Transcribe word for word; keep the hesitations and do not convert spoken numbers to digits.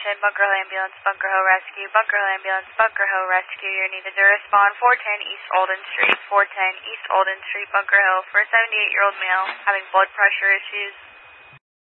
Attention, Bunker Hill Ambulance, Bunker Hill Rescue, Bunker Hill Ambulance, Bunker Hill Rescue. You're needed to respond four ten East Olden Street, four ten East Olden Street, Bunker Hill, for a seventy-eight-year-old male having blood pressure issues.